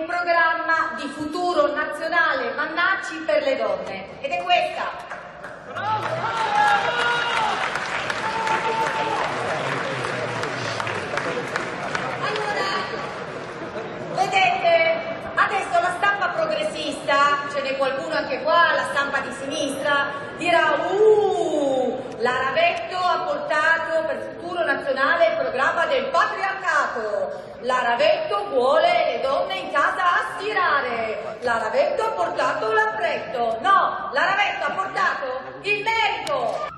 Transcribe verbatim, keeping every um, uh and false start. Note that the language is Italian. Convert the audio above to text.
il programma di futuro nazionale Mannacci per le donne. Ed è questa. Allora, vedete, adesso la stampa progressista, ce n'è qualcuno anche qua, la stampa di sinistra, dirà uh, la Ravetto ha portato per futuro nazionale il programma del patriarcato, la Ravetto vuole le donne in casa a stirare, la Ravetto ha portato l'appretto. No, la Ravetto ha portato il merito.